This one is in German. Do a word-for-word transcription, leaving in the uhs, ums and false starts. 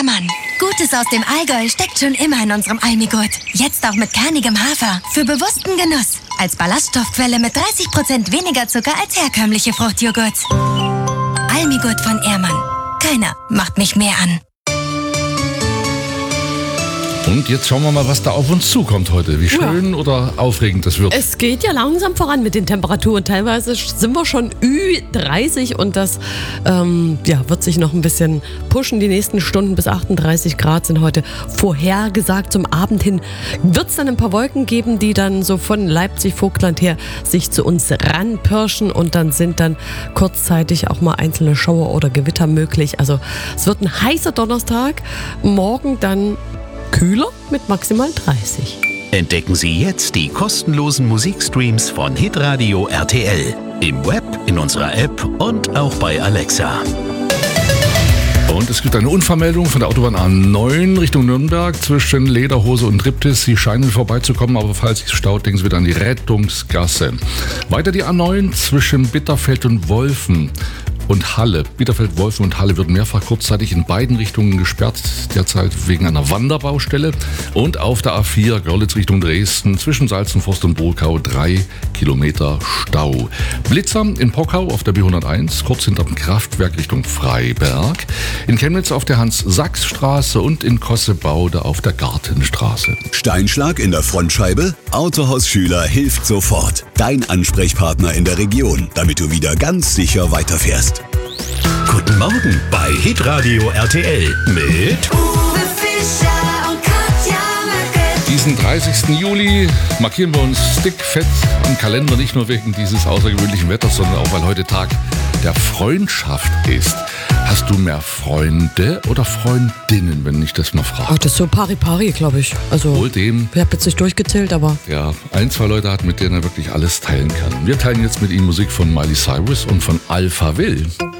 Ehrmann. Gutes aus dem Allgäu steckt schon immer in unserem Almigurt. Jetzt auch mit kernigem Hafer. Für bewussten Genuss. Als Ballaststoffquelle mit dreißig Prozent weniger Zucker als herkömmliche Fruchtjoghurts. Almigurt von Ehrmann. Keiner macht mich mehr an. Und jetzt schauen wir mal, was da auf uns zukommt heute. Wie schön ja. oder aufregend das wird. Es geht ja langsam voran mit den Temperaturen. Teilweise sind wir schon Ü dreißig und das ähm, ja, wird sich noch ein bisschen pushen. Die nächsten Stunden bis achtunddreißig Grad sind heute vorhergesagt. Zum Abend hin wird es dann ein paar Wolken geben, die dann so von Leipzig-Vogtland her sich zu uns ranpirschen. Und dann sind dann kurzzeitig auch mal einzelne Schauer oder Gewitter möglich. Also es wird ein heißer Donnerstag. Morgen dann kühler mit maximal dreißig. Entdecken Sie jetzt die kostenlosen Musikstreams von Hitradio R T L. Im Web, in unserer App und auch bei Alexa. Und es gibt eine Unfallmeldung von der Autobahn A neun Richtung Nürnberg zwischen Lederhose und Triptis. Sie scheinen vorbeizukommen, aber falls es staut, denken Sie wieder an die Rettungsgasse. Weiter die A neun zwischen Bitterfeld und Wolfen. Und Halle. Bitterfeld, Wolfen und Halle wird mehrfach kurzzeitig in beiden Richtungen gesperrt, derzeit wegen einer Wanderbaustelle. Und auf der A vier Görlitz Richtung Dresden zwischen Salzenforst und Burkau drei Kilometer Stau. Blitzer in Pockau auf der B hunderteins, kurz hinterm Kraftwerk Richtung Freiberg. In Chemnitz auf der Hans-Sachs-Straße und in Kossebaude auf der Gartenstraße. Steinschlag in der Frontscheibe? Autohaus Schüler hilft sofort. Dein Ansprechpartner in der Region, damit du wieder ganz sicher weiterfährst. Guten Morgen bei Hitradio R T L mit Uwe Fischer und Katja Möcke. Diesen dreißigsten Juli markieren wir uns dickfett im Kalender, nicht nur wegen dieses außergewöhnlichen Wetters, sondern auch, weil heute Tag der Freundschaft ist. Hast du mehr Freunde oder Freundinnen, wenn ich das mal frage? Ach, das ist so pari-pari, glaube ich. Also, Wohl dem. Ich habe jetzt nicht durchgezählt, aber... Ja, ein, zwei Leute hat, mit denen er wirklich alles teilen kann. Wir teilen jetzt mit ihm Musik von Miley Cyrus und von Alphaville.